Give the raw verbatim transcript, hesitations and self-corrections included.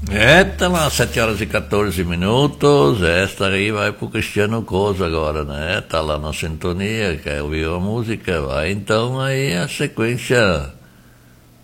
É, tá lá, sete horas e quatorze minutos. Esta aí vai pro Cristiano Coso agora, né? Tá lá na sintonia, quer ouvir a música, vai então aí a sequência